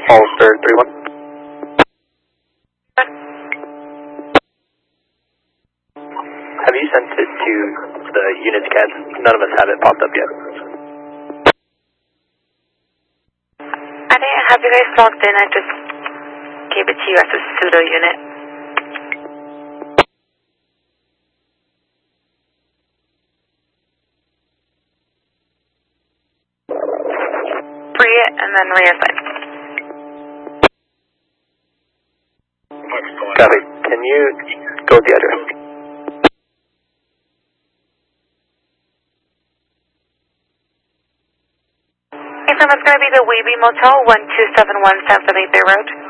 Hollister 3-1. Have you sent it to the units CAD? None of us have it popped up yet. I didn't have you guys logged in, I just gave it to you as a pseudo unit. Free it and then reassign. Copy. Can you go with the address? Okay, so that's going to be the Weeby Motel, 1271 San Felipe Road.